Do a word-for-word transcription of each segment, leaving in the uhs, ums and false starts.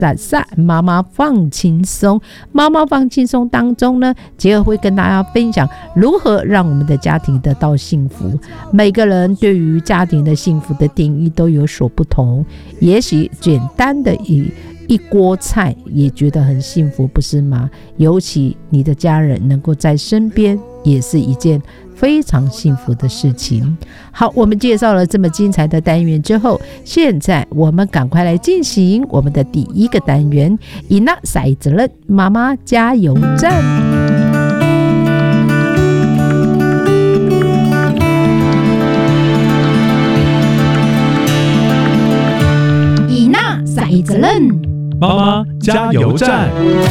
打散妈妈放轻松。妈妈放轻松当中呢，杰儿会跟大家分享如何让我们的家庭得到幸福。每个人对于家庭的幸福的定义都有所不同，也许简单的一一锅菜也觉得很幸福，不是吗？尤其你的家人能够在身边，也是一件非常幸福的事情。好，我们介绍了这么精彩的单元之后，现在我们赶快来进行我们的第一个单元，以那赛责任妈妈加油站。以那赛责任妈妈加油站。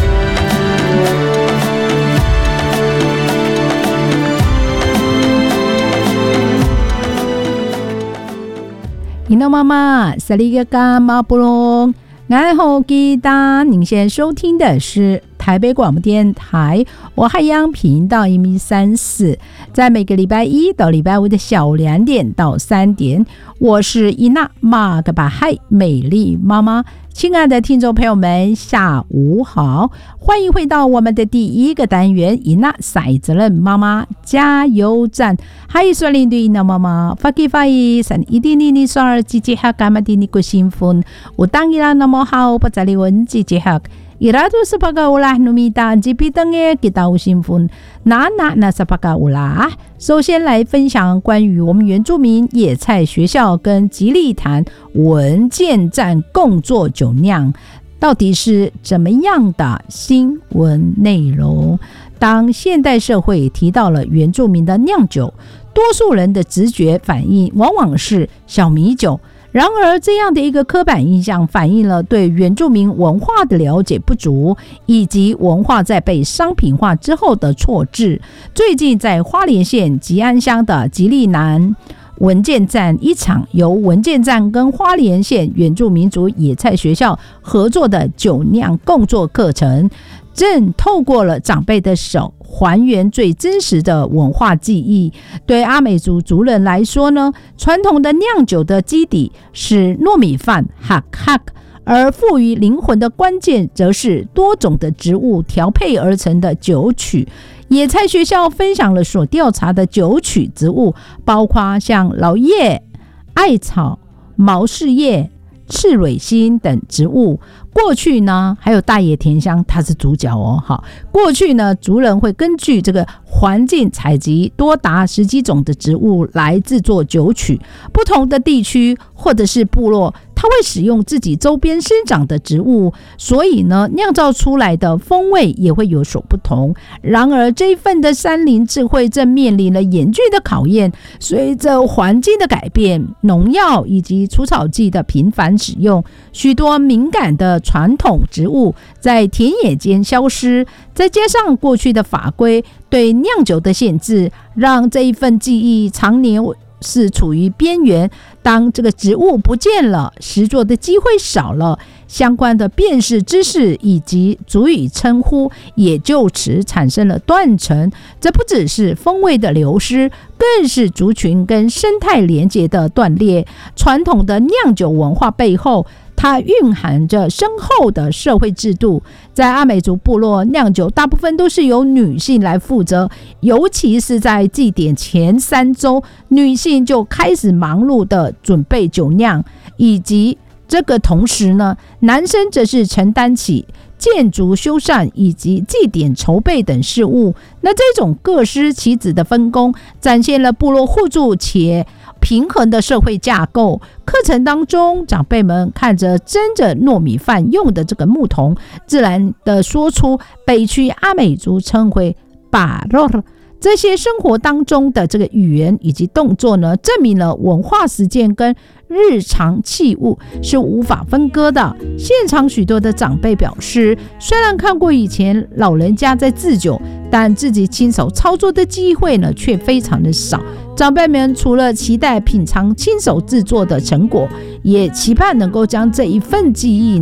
你的妈妈萨利格嘎马布隆，然后记得您现在收听的是台北广播电台我海洋频道一米三四，在每个礼拜一到礼拜五的下午两点到三点，我是伊娜马格巴海美丽妈妈。亲爱的听众朋友们，下午好，欢迎回到我们的第一个单元伊娜赛责任妈妈加油站。嗨，说领队伊娜妈妈发给发一三一定你你说儿姐姐哈干嘛的你个幸福，我当伊拉那么好不在里问姐姐哈。Iradu sepaga ulah numita jipitange kita usimfun nana na sepaga ulah。首先来分享关于我们原住民野菜学校跟吉利潭文件站共做酒酿到底是怎么样的新闻内容。当现代社会提到了原住民的酿酒，多数人的直觉反应往往是小米酒。然而这样的一个刻板印象反映了对原住民文化的了解不足，以及文化在被商品化之后的错置。最近在花莲县吉安乡的吉利南文件站，一场由文件站跟花莲县原住民族野菜学校合作的酒酿共作课程，正透过了长辈的手还原最真实的文化记忆。对阿美族族人来说呢，传统的酿酒的基底是糯米饭 hak hak， 而赋予灵魂的关键则是多种的植物调配而成的酒曲。野菜学校分享了所调查的酒曲植物，包括像老叶、艾草、毛氏叶、赤蕊心等植物。过去呢，还有大野甜香，它是主角哦。好，过去呢，族人会根据这个环境采集多达十几种的植物来制作酒曲。不同的地区或者是部落，它会使用自己周边生长的植物，所以呢，酿造出来的风味也会有所不同。然而，这一份的山林智慧正面临了严峻的考验。随着环境的改变，农药以及除草剂的频繁使用，许多敏感的传统植物在田野间消失，再加上过去的法规对酿酒的限制，让这一份技艺常年是处于边缘。当这个植物不见了，实作的机会少了，相关的辨识知识以及族语称呼也就此产生了断层。这不只是风味的流失，更是族群跟生态连结的断裂。传统的酿酒文化背后，它蕴含着深厚的社会制度。在阿美族部落，酿酒大部分都是由女性来负责，尤其是在祭典前三周，女性就开始忙碌的准备酒酿，以及这个同时呢，男生则是承担起建筑修缮以及祭典筹备等事务。那这种各司其职的分工，展现了部落互助且平衡的社会架构。课程当中，长辈们看着蒸着糯米饭用的这个木桶，自然的说出北区阿美族称为巴罗。这些生活当中的这个语言以及动作呢，证明了文化实践跟日常器物是无法分割的。现场许多的长辈表示，虽然看过以前老人家在制酒，但自己亲手操作的机会呢，却非常的少。长辈们除了期待品尝亲手制作的成果，也期盼能够将这一份技艺呢，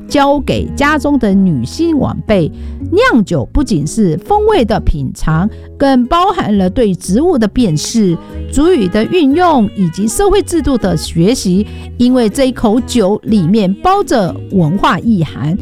交给家中的女性晚辈。酿酒不仅是风味的品尝，更包含了对植物的辨识、族语的运用以及社会制度的学习。因为这一口酒里面包着文化意涵，